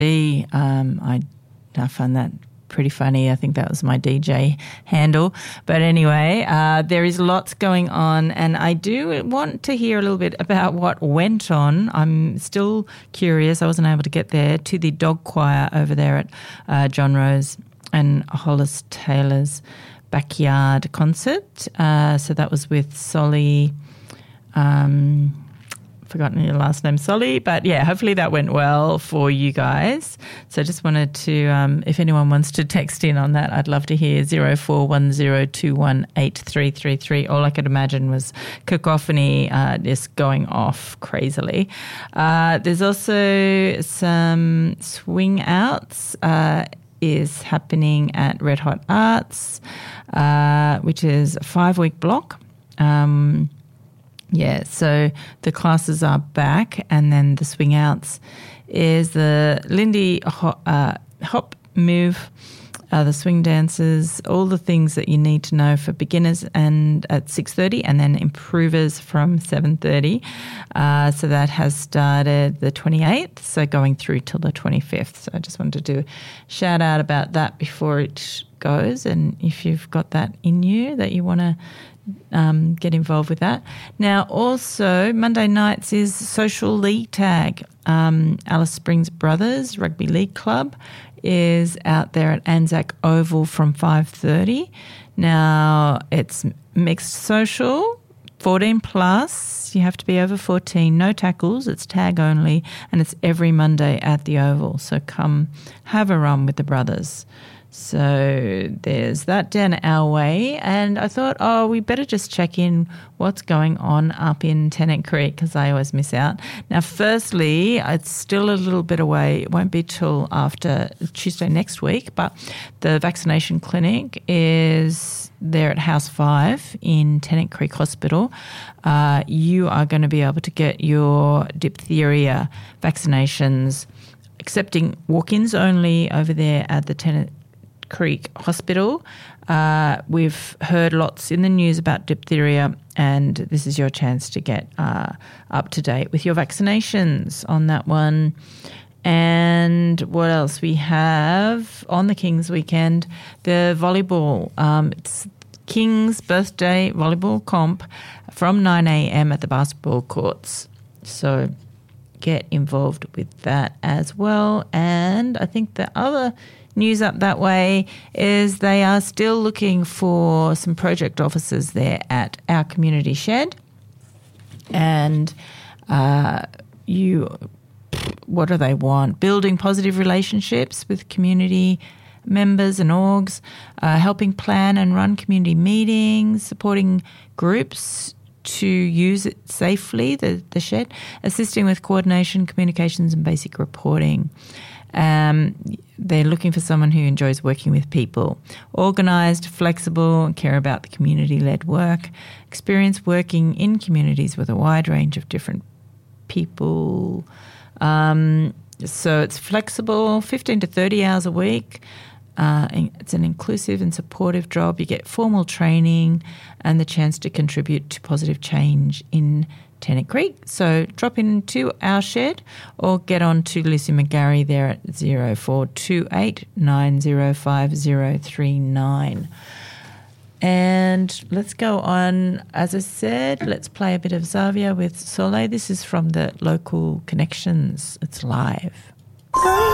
I find that pretty funny. I think that was my DJ handle. But anyway, there is lots going on, and I do want to hear a little bit about what went on. I'm still curious. I wasn't able to get there to the dog choir over there at John Rose and Hollis Taylor's backyard concert. So that was with Solly. Forgotten your last name, Solly, but yeah, hopefully that went well for you guys. So just wanted to, if anyone wants to text in on that, I'd love to hear 0410218333. All I could imagine was cacophony just going off crazily. There's also some swing outs is happening at Red Hot Arts, which is a 5-week block. Yeah, so the classes are back, and then the swing outs is the Lindy hop move, the swing dances, all the things that you need to know for beginners, and at 6:30, and then improvers from 7:30. So that has started the 28th, so going through till the 25th. So I just wanted to shout out about that before it goes, and if you've got that in you that you want to get involved with that. Now, also, Monday nights is Social League Tag. Alice Springs Brothers Rugby League Club is out there at Anzac Oval from 5:30. Now, it's mixed social, 14 plus. You have to be over 14. No tackles. It's tag only, and it's every Monday at the Oval. So come have a run with the brothers. So there's that down our way, and I thought, we better just check in what's going on up in Tennant Creek, because I always miss out. Now, firstly, it's still a little bit away. It won't be till after Tuesday next week, but the vaccination clinic is there at House 5 in Tennant Creek Hospital. You are going to be able to get your diphtheria vaccinations, accepting walk-ins only over there at the Tennant Creek Hospital. We've heard lots in the news about diphtheria, and this is your chance to get up to date with your vaccinations on that one. And what else we have on the King's weekend? The volleyball. It's King's birthday volleyball comp from 9 a.m. at the basketball courts. So get involved with that as well. And I think the other news up that way is they are still looking for some project officers there at our community shed. And what do they want? Building positive relationships with community members and orgs, helping plan and run community meetings, supporting groups to use it safely, the shed, assisting with coordination, communications and basic reporting. They're looking for someone who enjoys working with people, organised, flexible, care about the community-led work, experience working in communities with a wide range of different people. So it's flexible, 15 to 30 hours a week. It's an inclusive and supportive job. You get formal training and the chance to contribute to positive change in Tennant Creek. So drop into our shed or get on to Lucy McGarry there at 0428 905039. And let's go on. As I said, let's play a bit of Xavier with Soleil. This is from the Local Connections. It's live.